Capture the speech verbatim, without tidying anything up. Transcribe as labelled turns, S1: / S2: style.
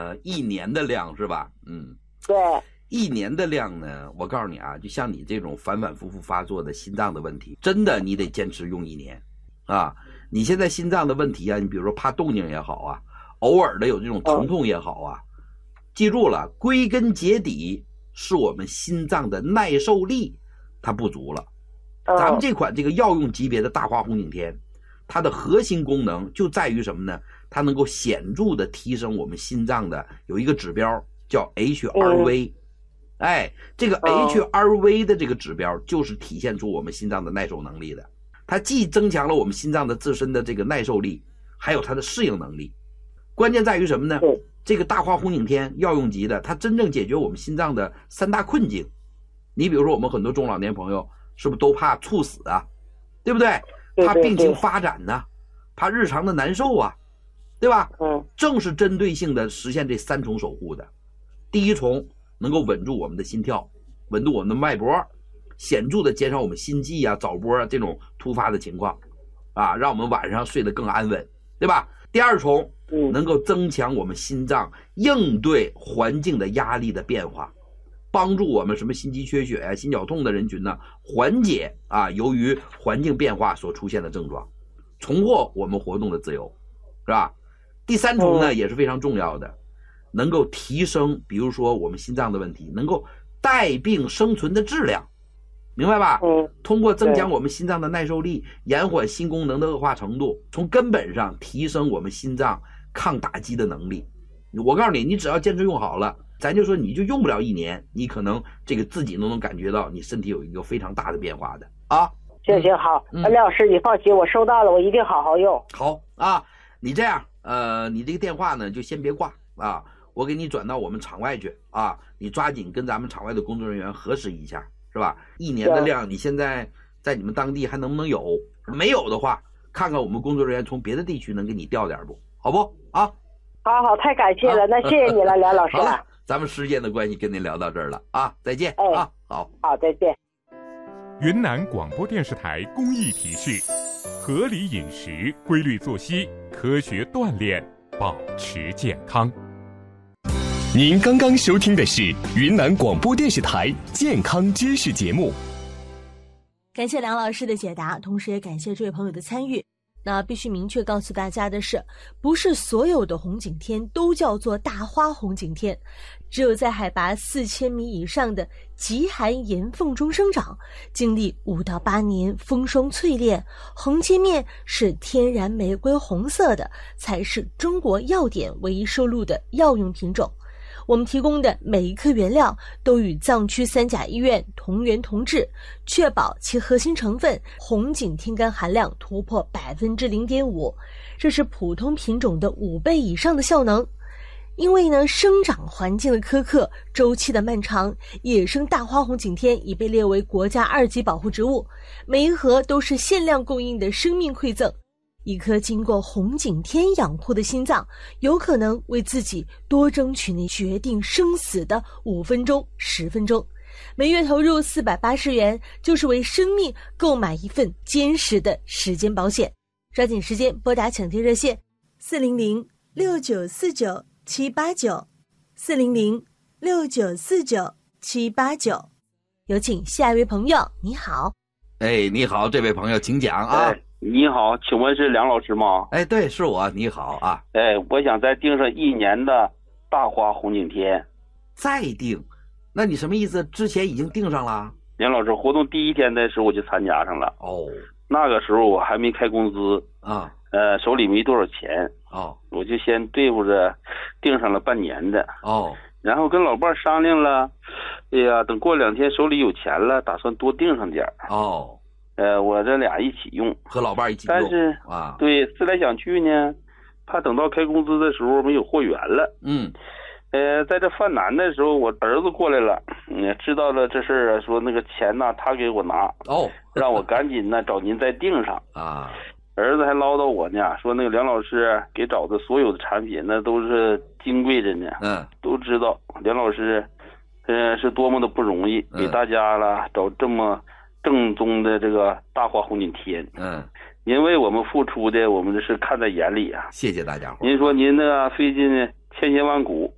S1: 呃一年的量是吧？嗯，
S2: 对，
S1: 一年的量呢，我告诉你啊，就像你这种反反复复发作的心脏的问题，真的你得坚持用一年啊。你现在心脏的问题啊，你比如说怕动静也好啊，偶尔的有这种疼痛也好啊，记住了，归根结底是我们心脏的耐受力它不足了。咱们这款这个药用级别的大花红景天，它的核心功能就在于什么呢？它能够显著的提升我们心脏的有一个指标叫 H R V， 哎，这个 H R V 的这个指标就是体现出我们心脏的耐受能力的。它既增强了我们心脏的自身的这个耐受力，还有它的适应能力。关键在于什么呢？这个大花红景天药用级的，它真正解决我们心脏的三大困境。你比如说我们很多中老年朋友是不是都怕猝死啊，对不对？怕病情发展呢、啊，怕日常的难受啊，对吧？
S2: 嗯，
S1: 正是针对性的实现这三重守护的。第一重能够稳住我们的心跳，稳住我们的脉搏，显著的减少我们心悸啊、早搏啊这种突发的情况，啊，让我们晚上睡得更安稳，对吧？第二重能够增强我们心脏应对环境的压力的变化。帮助我们什么心肌缺血啊、心绞痛的人群呢，缓解啊由于环境变化所出现的症状，重获我们活动的自由，是吧？第三重呢也是非常重要的，能够提升，比如说我们心脏的问题，能够带病生存的质量，明白吧？通过增强我们心脏的耐受力，延缓心功能的恶化程度，从根本上提升我们心脏抗打击的能力。我告诉你，你只要坚持用好了，咱就说你就用不了一年，你可能这个自己都能感觉到你身体有一个非常大的变化的啊。
S2: 行行好，嗯、廖老师你放心，我收到了，我一定好好用。
S1: 好啊，你这样，呃，你这个电话呢就先别挂啊，我给你转到我们场外去啊，你抓紧跟咱们场外的工作人员核实一下，是吧？一年的量，你现在在你们当地还能不能有？没有的话，看看我们工作人员从别的地区能给你调点不？好不啊？
S2: 好好，太感谢了，那谢谢你了，梁老师。
S1: 好了，咱们时间的关系，跟您聊到这儿了啊，再见、哎、啊，好，
S2: 好，再见。
S3: 云南广播电视台公益提示：合理饮食、规律作息、科学锻炼，保持健康。
S4: 您刚刚收听的是云南广播电视台健康知识节目。
S5: 感谢梁老师的解答，同时也感谢这位朋友的参与。那必须明确告诉大家的是，不是所有的红景天都叫做大花红景天，只有在海拔四千米以上的极寒岩缝中生长，经历五到八年风霜淬炼，横切面是天然玫瑰红色的，才是中国药典唯一收录的药用品种。我们提供的每一颗原料都与藏区三甲医院同源同质，确保其核心成分红景天苷含量突破 百分之零点五， 这是普通品种的五倍以上的效能。因为呢，生长环境的苛刻，周期的漫长，野生大花红景天已被列为国家二级保护植物，每一盒都是限量供应的生命馈赠。一颗经过红景天养护的心脏，有可能为自己多争取那决定生死的五分钟、十分钟。每月投入四百八十元，就是为生命购买一份坚实的时间保险。抓紧时间拨打抢贴热线四零零六九四九七八九四零零六九四九七八九。有请下一位朋友，你好。
S1: 哎，你好，这位朋友，请讲啊。
S6: 哎你好，请问是梁老师吗？
S1: 哎，对，是我。你好啊。
S6: 哎，我想再订上一年的大花红景天。
S1: 再订？那你什么意思？之前已经订上了？
S6: 梁老师，活动第一天的时候我就参加上了。
S1: 哦。
S6: 那个时候我还没开工资
S1: 啊，
S6: 呃，手里没多少钱。
S1: 哦。
S6: 我就先对付着订上了半年的。
S1: 哦。
S6: 然后跟老伴商量了，哎呀，等过两天手里有钱了，打算多订上点。
S1: 哦。
S6: 呃，我这俩一起用，
S1: 和老伴一起用，
S6: 但是
S1: 啊，
S6: 对，思来想去呢，怕等到开工资的时候没有货源了。
S1: 嗯，
S6: 呃，在这犯难的时候，我儿子过来了，嗯，知道了这事儿啊，说那个钱呢，他给我拿，
S1: 哦，
S6: 让我赶紧呢找您再订上
S1: 啊。
S6: 儿子还唠叨我呢，说那个梁老师给找的所有的产品那都是金贵着呢，
S1: 嗯，
S6: 都知道梁老师，呃，是多么的不容易，给大家了找这么正宗的这个大花红景天。
S1: 嗯，
S6: 您为我们付出的，我们这是看在眼里啊。
S1: 谢谢大家伙。
S6: 您说您那个费尽千辛万苦，